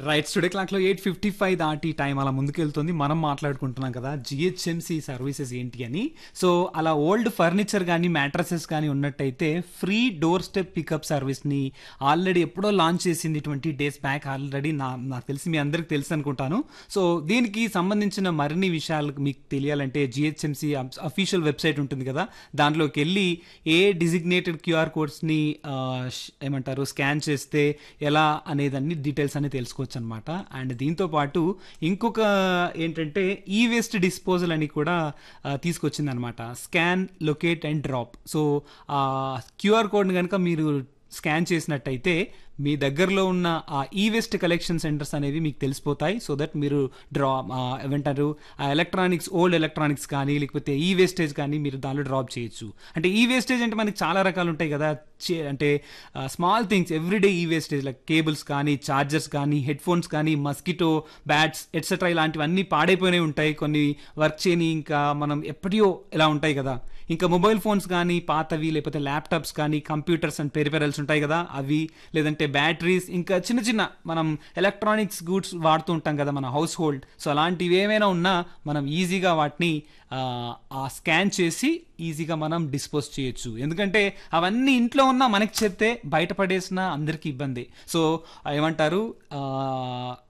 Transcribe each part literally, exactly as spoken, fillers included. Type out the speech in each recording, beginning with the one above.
Right studio క్లాక్లో eight fifty five దాటి time అలా ముందుకెళ్తుంది. మనం మాట్లాడుకుంటున్నాం కదా జిహెచ్ఎంసి సర్వీసెస్ ఏంటి అని. సో అలా ఓల్డ్ ఫర్నిచర్ కానీ మ్యాట్రసెస్ కానీ ఉన్నట్టయితే ఫ్రీ డోర్ స్టెప్ పికప్ సర్వీస్ని ఆల్రెడీ ఎప్పుడో లాంచ్ చేసింది ట్వంటీ డేస్ బ్యాక్ ఆల్రెడీ. నా నాకు తెలిసి మీ అందరికి తెలుసు అనుకుంటాను. సో దీనికి సంబంధించిన మరిన్ని విషయాలు మీకు తెలియాలంటే జిహెచ్ఎంసి అఫీషియల్ వెబ్సైట్ ఉంటుంది కదా, దాంట్లోకి వెళ్ళి ఏ డిజిగ్నేటెడ్ క్యూఆర్ కోడ్స్ని ఏమంటారు స్కాన్ చేస్తే ఎలా అనేదాన్ని డీటెయిల్స్ అనేది తెలుసుకోవచ్చు అనమాట. అండ్ దీంతో పాటు ఇంకొక ఏంటంటే ఈ వేస్ట్ డిస్పోజల్ అని కూడా తీసుకొచ్చింది అనమాట. Scan, locate and drop. So QR కోడ్ని కనుక మీరు స్కాన్ చేసినట్టయితే మీ దగ్గరలో ఉన్న ఆ ఈ వేస్ట్ కలెక్షన్ సెంటర్స్ అనేవి మీకు తెలిసిపోతాయి. సో దట్ మీరు డ్రా ఏమంటారు ఆ ఎలక్ట్రానిక్స్, ఓల్డ్ ఎలక్ట్రానిక్స్ కానీ లేకపోతే ఈ వేస్టేజ్ కానీ మీరు దానిలో డ్రాప్ చేయొచ్చు. అంటే ఈ వేస్టేజ్ అంటే మనకి చాలా రకాలు ఉంటాయి కదా, అంటే స్మాల్ థింగ్స్ ఎవ్రీడే ఈ వేస్టేజ్ లైక్ కేబుల్స్ కానీ, ఛార్జర్స్ కానీ, హెడ్ ఫోన్స్ కానీ, మస్కిటో బ్యాట్స్ ఎట్సెట్రా ఇలాంటివన్నీ పాడైపోయినవి ఉంటాయి, కొన్ని వర్క్ చేయని ఇంకా మనం ఎప్పటియో ఇలా ఉంటాయి కదా. ఇంకా మొబైల్ ఫోన్స్ కానీ పాతవి, లేకపోతే ల్యాప్టాప్స్ కానీ, కంప్యూటర్స్ అండ్ పెరిఫెరల్స్ ఉంటాయి కదా అవి, లేదంటే బ్యాటరీస్, ఇంకా చిన్న చిన్న మనం ఎలక్ట్రానిక్స్ గూడ్స్ వాడుతూ ఉంటాం కదా మన హౌస్ హోల్డ్. సో అలాంటివి ఏమైనా ఉన్నా మనం ఈజీగా వాటిని ఆ స్కాన్ చేసి ఈజీగా మనం డిస్పోజ్ చేయొచ్చు. ఎందుకంటే అవన్నీ ఇంట్లో ఉన్నా మనకి చెప్తే బయటపడేసిన అందరికీ ఇబ్బంది. సో ఏమంటారు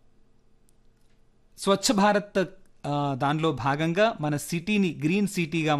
స్వచ్ఛ భారత్ దానిలో భాగంగా మన సిటీని గ్రీన్ సిటీగా